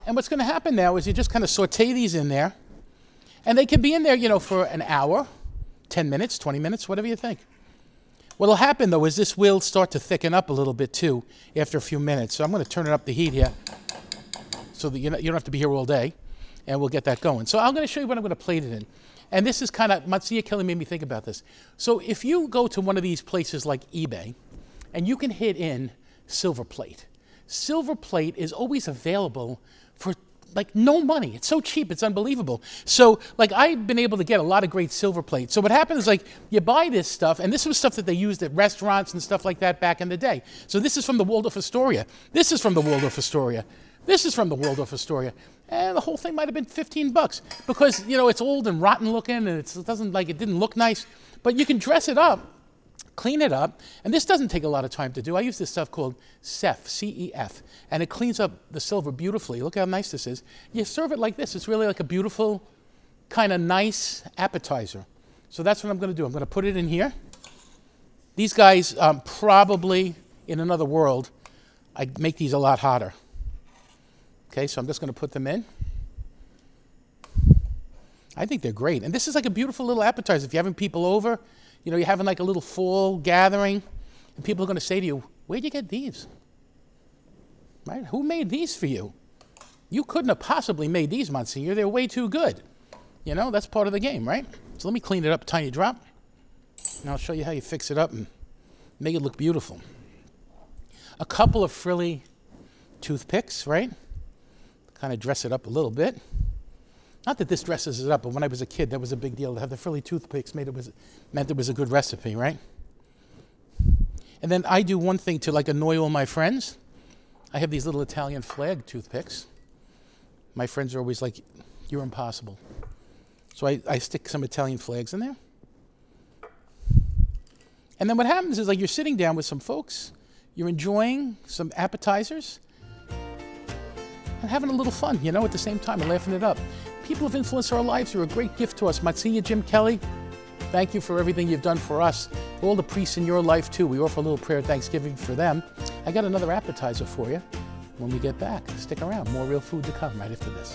And what's going to happen now is you just kind of saute these in there. And they can be in there, you know, for an hour, 10 minutes, 20 minutes, whatever you think. What'll happen, though, is this will start to thicken up a little bit, too, after a few minutes. So I'm going to turn it up the heat here so that you don't have to be here all day, and we'll get that going. So I'm going to show you what I'm going to plate it in. And this is kind of, Matsuya Kelly made me think about this. So if you go to one of these places like eBay, and you can hit in silver plate. Silver plate is always available for like no money. It's so cheap, it's unbelievable. So like I've been able to get a lot of great silver plate. So what happens is like you buy this stuff, and this was stuff that they used at restaurants and stuff like that back in the day. So this is from the Waldorf Astoria. This is from the Waldorf Astoria. This is from the Waldorf Astoria. And the whole thing might have been 15 bucks because, you know, it's old and rotten looking and it didn't look nice. But you can dress it up, clean it up, and this doesn't take a lot of time to do. I use this stuff called CEF, C-E-F, and it cleans up the silver beautifully. Look how nice this is. You serve it like this. It's really like a beautiful, kind of nice appetizer. So that's what I'm going to do. I'm going to put it in here. These guys, probably in another world, I'd make these a lot hotter. Okay, so I'm just going to put them in. I think they're great. And this is like a beautiful little appetizer. If you're having people over, you know, you're having like a little fall gathering, and people are going to say to you, where'd you get these? Right? Who made these for you? You couldn't have possibly made these, Monsignor. They're way too good. You know, that's part of the game, right? So let me clean it up a tiny drop, and I'll show you how you fix it up and make it look beautiful. A couple of frilly toothpicks, right? Kind of dress it up a little bit. Not that this dresses it up, but when I was a kid, that was a big deal. To have the frilly toothpicks meant it was a good recipe, right? And then I do one thing to like annoy all my friends. I have these little Italian flag toothpicks. My friends are always like, you're impossible. So I stick some Italian flags in there. And then what happens is like you're sitting down with some folks, you're enjoying some appetizers, and having a little fun, you know, at the same time and laughing it up. People of influence in our lives are a great gift to us. Matsuya Jim Kelly, thank you for everything you've done for us. All the priests in your life, too. We offer a little prayer of thanksgiving for them. I got another appetizer for you when we get back. Stick around. More real food to come right after this.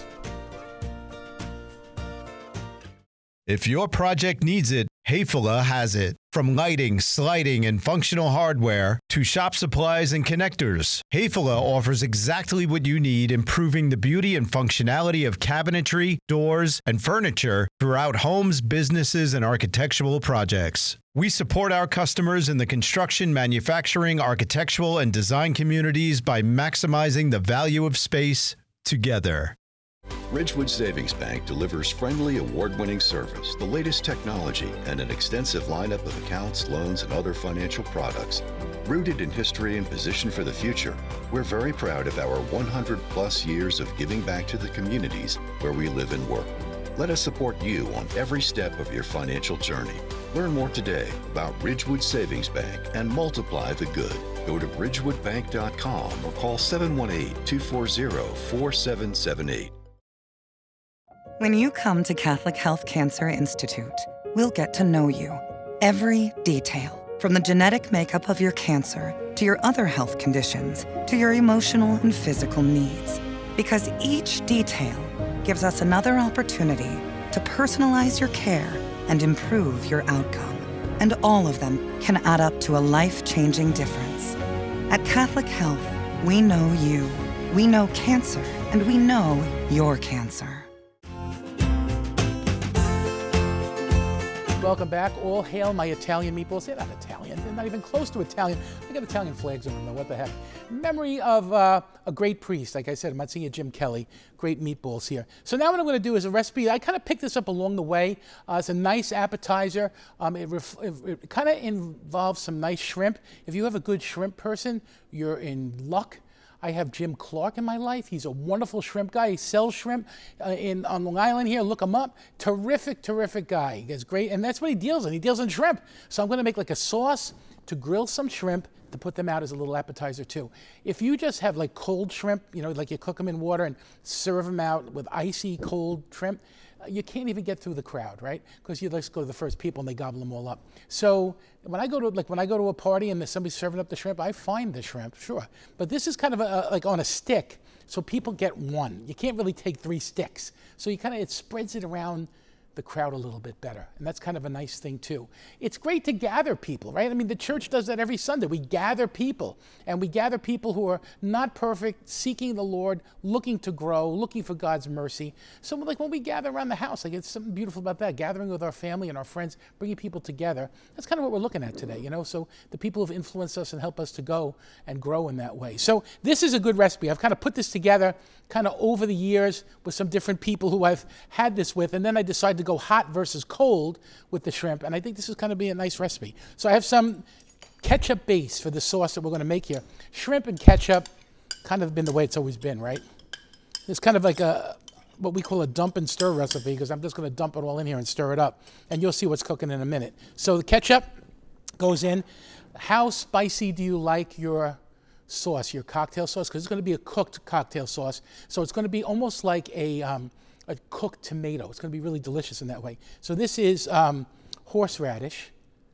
If your project needs it, Hayfula has it. From lighting, sliding, and functional hardware to shop supplies and connectors, Hayfula offers exactly what you need, improving the beauty and functionality of cabinetry, doors, and furniture throughout homes, businesses, and architectural projects. We support our customers in the construction, manufacturing, architectural, and design communities by maximizing the value of space together. Ridgewood Savings Bank delivers friendly, award-winning service, the latest technology, and an extensive lineup of accounts, loans, and other financial products. Rooted in history and positioned for the future, we're very proud of our 100-plus years of giving back to the communities where we live and work. Let us support you on every step of your financial journey. Learn more today about Ridgewood Savings Bank and multiply the good. Go to ridgewoodbank.com or call 718-240-4778. When you come to Catholic Health Cancer Institute, we'll get to know you. Every detail, from the genetic makeup of your cancer to your other health conditions to your emotional and physical needs. Because each detail gives us another opportunity to personalize your care and improve your outcome. And all of them can add up to a life-changing difference. At Catholic Health, we know you, we know cancer, and we know your cancer. Welcome back. All hail my Italian meatballs. They're not Italian. They're not even close to Italian. I got Italian flags on them, though. What the heck? Memory of a great priest, like I said, Monsignor Jim Kelly. Great meatballs here. So now what I'm going to do is a recipe. I kind of picked this up along the way. It's a nice appetizer. It kind of involves some nice shrimp. If you have a good shrimp person, you're in luck. I have Jim Clark in my life. He's a wonderful shrimp guy. He sells shrimp on Long Island here. Look him up. Terrific, terrific guy. He's great, and that's what he deals in. He deals in shrimp. So I'm going to make like a sauce, to grill some shrimp, to put them out as a little appetizer too. If you just have like cold shrimp, like you cook them in water and serve them out with icy cold shrimp, you can't even get through the crowd, right? Because you just go to the first people and they gobble them all up. So when I go to a party and somebody's serving up the shrimp, I find the shrimp, sure. But this is kind of like on a stick, so people get one. You can't really take 3 sticks. So it spreads it around the crowd a little bit better. And that's kind of a nice thing too. It's great to gather people, right? I mean, the church does that every Sunday. We gather people, and we gather people who are not perfect, seeking the Lord, looking to grow, looking for God's mercy. So like when we gather around the house, like it's something beautiful about that, gathering with our family and our friends, bringing people together. That's kind of what we're looking at today, so the people who've influenced us and help us to go and grow in that way. So this is a good recipe. I've kind of put this together kind of over the years with some different people who I've had this with, and then I decided to go hot versus cold with the shrimp, and I think this is going to be a nice recipe. So I have some ketchup base for the sauce that we're going to make here. Shrimp and ketchup kind of been the way it's always been, right? It's kind of like what we call a dump and stir recipe, because I'm just going to dump it all in here and stir it up, and you'll see what's cooking in a minute. So the ketchup goes in. How spicy do you like your sauce, your cocktail sauce? Because it's going to be a cooked cocktail sauce, so it's going to be almost like a cooked tomato. It's going to be really delicious in that way. So this is horseradish.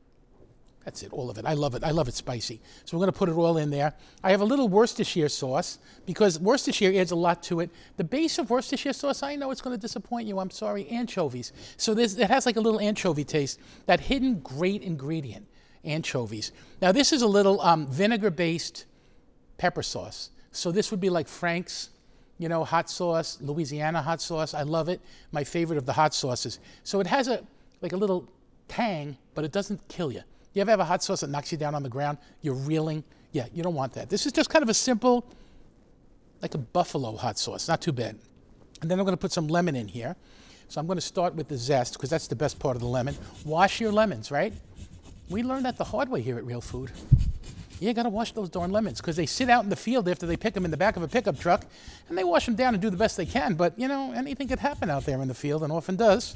That's it, all of it. I love it. I love it spicy. So we're going to put it all in there. I have a little Worcestershire sauce, because Worcestershire adds a lot to it. The base of Worcestershire sauce, I know it's going to disappoint you. I'm sorry, anchovies. So it has like a little anchovy taste, that hidden great ingredient, anchovies. Now this is a little vinegar-based pepper sauce. So this would be like Frank's, hot sauce, Louisiana hot sauce. I love it. My favorite of the hot sauces. So it has a little tang, but it doesn't kill you. You ever have a hot sauce that knocks you down on the ground? You're reeling? Yeah, you don't want that. This is just kind of a simple, like a buffalo hot sauce. Not too bad. And then I'm going to put some lemon in here. So I'm going to start with the zest, because that's the best part of the lemon. Wash your lemons, right? We learned that the hard way here at Real Food. You got to wash those darn lemons, because they sit out in the field after they pick them in the back of a pickup truck, and they wash them down and do the best they can. But, anything could happen out there in the field, and often does.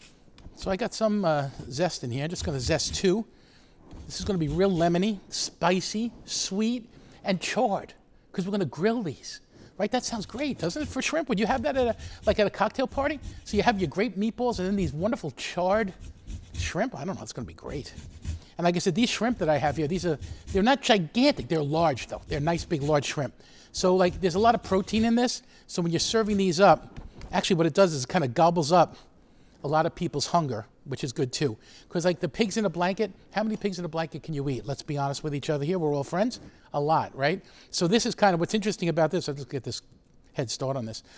So I got some zest in here. I'm just going to zest 2. This is going to be real lemony, spicy, sweet, and charred, because we're going to grill these. Right? That sounds great, doesn't it, for shrimp? Would you have that at a cocktail party? So you have your great meatballs and then these wonderful charred shrimp. I don't know. It's going to be great. And like I said, these shrimp that I have here, they're not gigantic. They're large, though. They're nice, big, large shrimp. So, there's a lot of protein in this. So when you're serving these up, actually what it does is it kind of gobbles up a lot of people's hunger, which is good, too. Because, the pigs in a blanket, how many pigs in a blanket can you eat? Let's be honest with each other here. We're all friends. A lot, right? So this is kind of what's interesting about this. I'll just get this head start on this.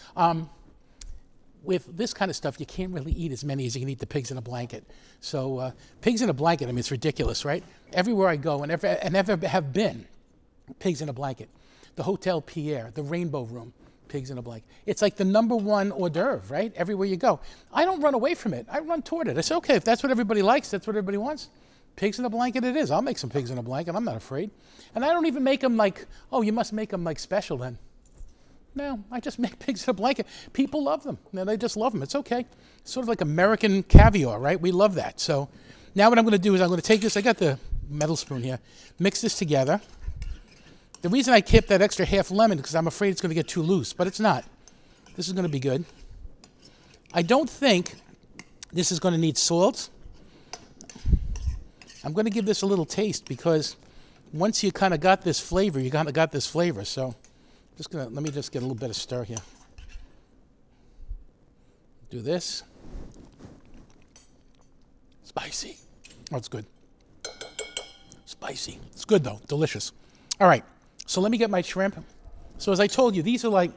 With this kind of stuff, you can't really eat as many as you can eat the pigs in a blanket. So pigs in a blanket, it's ridiculous, right? Everywhere I go and ever have been, pigs in a blanket. The Hotel Pierre, the Rainbow Room, pigs in a blanket. It's like the #1 hors d'oeuvre, right? Everywhere you go. I don't run away from it. I run toward it. I say, okay, if that's what everybody likes, that's what everybody wants. Pigs in a blanket it is. I'll make some pigs in a blanket. I'm not afraid. And I don't even make them like, oh, you must make them like special then. No, I just make pigs in a blanket. People love them. They just love them. It's okay. It's sort of like American caviar, right? We love that. So now what I'm going to do is I'm going to take this. I got the metal spoon here. Mix this together. The reason I kept that extra half lemon is because I'm afraid it's going to get too loose, but it's not. This is going to be good. I don't think this is going to need salt. I'm going to give this a little taste, because once you kind of got this flavor, you kind of got this flavor. So let me just get a little bit of stir here. Do this. Spicy. Oh, it's good. Spicy. It's good, though. Delicious. All right. So let me get my shrimp. So as I told you, these are like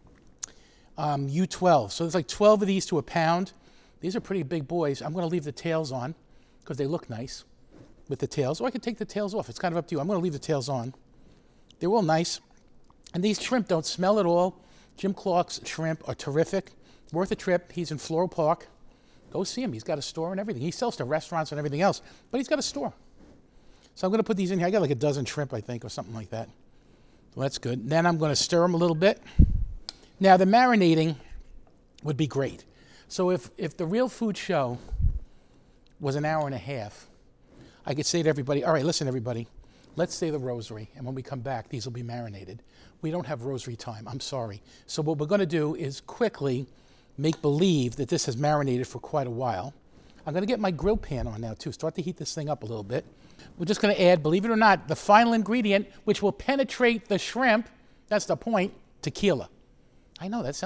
U12. So there's like 12 of these to a pound. These are pretty big boys. I'm going to leave the tails on because they look nice with the tails. Or I could take the tails off. It's kind of up to you. I'm going to leave the tails on. They're all nice. And these shrimp don't smell at all. Jim Clark's shrimp are terrific. Worth a trip. He's in Floral Park. Go see him. He's got a store and everything. He sells to restaurants and everything else, but he's got a store. So I'm going to put these in here. I got like a dozen shrimp, I think, or something like that. So that's good. Then I'm going to stir them a little bit. Now, the marinating would be great. So if the Real Food Show was an hour and a half, I could say to everybody, all right, listen, everybody, let's say the rosary, and when we come back, these will be marinated. We don't have rosary time, I'm sorry. So what we're going to do is quickly make believe that this has marinated for quite a while. I'm going to get my grill pan on now, too. Start to heat this thing up a little bit. We're just going to add, believe it or not, the final ingredient, which will penetrate the shrimp. That's the point, tequila. I know, that sounds